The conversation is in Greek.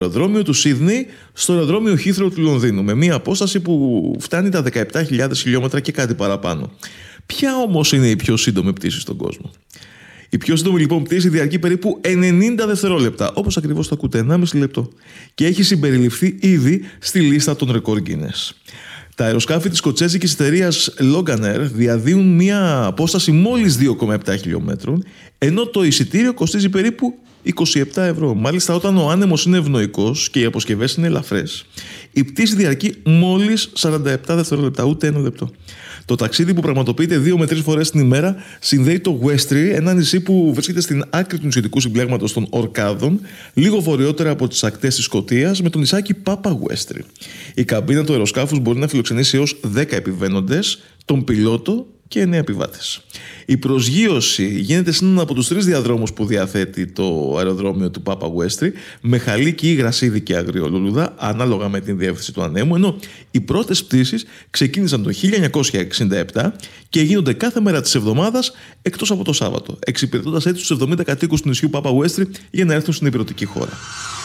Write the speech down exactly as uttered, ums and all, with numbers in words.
αεροδρόμιο του Σίδνεϊ στο αεροδρόμιο Heathrow του Λονδίνου, με μια απόσταση που φτάνει τα δεκαεπτά χιλιάδες χιλιόμετρα και κάτι παραπάνω. Ποια όμως είναι η πιο σύντομη πτήση στον κόσμο? Η πιο σύντομη λοιπόν πτήση διαρκεί περίπου ενενήντα δευτερόλεπτα, όπως ακριβώς το ακούτε, ενάμιση λεπτό, και έχει συμπεριληφθεί ήδη στη λίστα των ρεκόρ Guinness. Τα αεροσκάφη της σκοτσέζικης εταιρείας Loganair διαδύουν μια απόσταση μόλις δύο κόμμα επτά χιλιόμετρων, ενώ το εισιτήριο κοστίζει περίπου είκοσι επτά ευρώ. Μάλιστα, όταν ο άνεμος είναι ευνοϊκός και οι αποσκευές είναι ελαφρές, η πτήση διαρκεί μόλις σαράντα επτά δευτερόλεπτα, ούτε ένα λεπτό. Το ταξίδι, που πραγματοποιείται δύο με τρεις φορές την ημέρα, συνδέει το Westray, ένα νησί που βρίσκεται στην άκρη του νησιωτικού συμπλέγματος των Ορκάδων, λίγο βορειότερα από τις ακτές της Σκωτίας, με το νησάκι Πάπα Westray. Η καμπίνα του αεροσκάφους μπορεί να φιλοξενήσει έως δέκα επιβαίνοντες, τον πιλότο και εννέα επιβάτες. Η προσγείωση γίνεται σε έναν από τους τρεις διαδρόμους που διαθέτει το αεροδρόμιο του Πάπα Westray, με χαλίκι ή γρασίδι και αγριολούλουδα, ανάλογα με την διεύθυνση του ανέμου, ενώ οι πρώτες πτήσεις ξεκίνησαν το χίλια εννιακόσια εξήντα επτά και γίνονται κάθε μέρα της εβδομάδας εκτός από το Σάββατο, εξυπηρετώντας έτσι τους εβδομήντα κατοίκους του νησιού Πάπα Westray για να έρθουν στην ηπειρωτική χώρα.